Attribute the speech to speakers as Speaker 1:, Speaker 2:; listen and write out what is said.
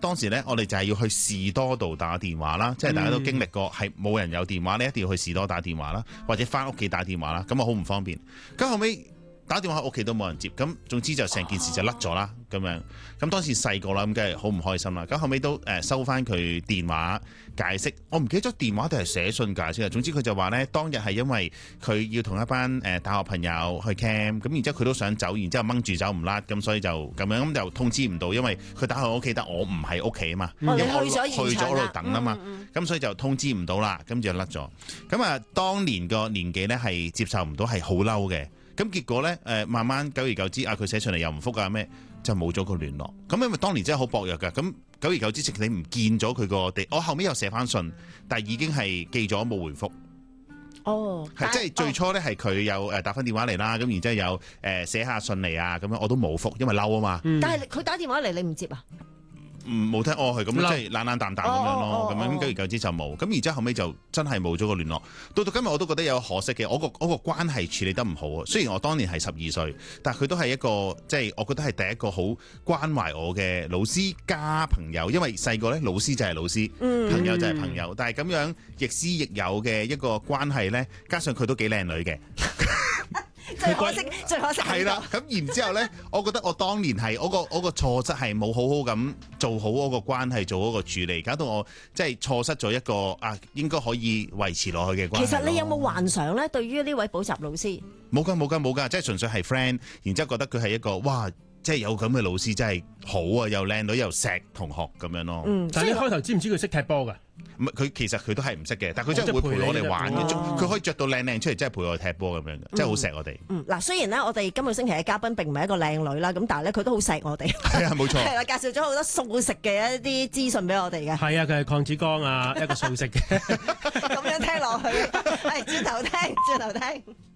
Speaker 1: 當時咧，我哋就係要去士多度打電話啦，即係大家都經歷過，係冇人有電話咧，一定要去士多打電話啦，或者翻屋企打電話啦，咁啊好唔方便。咁後尾打電話喺屋企都冇人接，咁總之就成件事就甩咗啦，咁樣。咁當時細個啦，咁梗係好唔開心啦。咁後尾都收翻佢電話解釋，我唔記得咗電話定係寫信解釋啊。總之佢就話咧，當日係因為佢要同一班大學朋友去 camp，咁然之後佢都想走，然之後掹住走唔甩，咁所以就咁樣，咁就通知唔到，因為佢打去我屋企，但我唔喺屋企啊嘛，因為我去咗嗰度等啊嘛，咁所以就通知唔到啦，咁就甩咗。咁啊，當年個年紀咧係接受唔到，係好嬲嘅。咁結果咧，慢慢久而久之，佢寫上嚟又唔覆啊咩，就冇咗個聯絡。咁因為當年真係好薄弱㗎，咁久而久之，直你唔見咗佢個地，我後尾又寫翻信，但係已經係寄咗冇回覆。
Speaker 2: 哦，
Speaker 1: 係即係最初咧係佢有打翻電話嚟啦，咁然之後有寫下信嚟啊，咁樣我都冇覆，因為嬲啊嘛。
Speaker 2: 但係佢打電話嚟，你唔接啊？
Speaker 1: 冇聽係咁，即係冷冷淡淡咁樣咯，咁樣久而久之就冇，咁然之後後尾就真係冇咗個聯絡。到今日我都覺得有可惜嘅，我個關係處理得唔好啊。雖然我當年係12歲，但係佢都係一個即係我覺得係第一個好關懷我嘅老師加朋友，因為細個咧老師就係老師，朋友就係朋友，但係咁樣亦師亦友嘅一個關係咧，加上佢都幾靚女嘅。
Speaker 2: 最可惜
Speaker 1: 係啦，咁然之後咧，我覺得我當年係我個錯失係冇好好咁做好嗰個關係，做嗰個處理，搞到我即係錯失咗一個應該可以維持落去嘅關係。
Speaker 2: 其實你有冇幻想咧？對於呢位補習老師，
Speaker 1: 冇㗎，即係純粹係 friend，然之後覺得佢係一個哇，即係有咁嘅老師真係好啊，又靚女又錫同學咁樣咯。
Speaker 3: 但係你開頭知唔知佢識踢波㗎？
Speaker 1: 佢其實佢都係唔識嘅，但係佢真係會陪我哋玩嘅，佢可以着到靚靚出嚟，真係陪我哋踢波咁樣嘅，真係好錫我哋。
Speaker 2: 嗱，雖然咧我哋今個星期嘅嘉賓並唔係一個靚女啦，咁但係咧佢都好錫我哋。係
Speaker 1: 啊，冇錯。係
Speaker 2: 啦，介紹咗好多素食嘅一啲資訊俾我哋嘅。
Speaker 3: 係啊，佢係鄺子剛啊，一個素食嘅。
Speaker 2: 咁樣聽落去，係轉頭聽。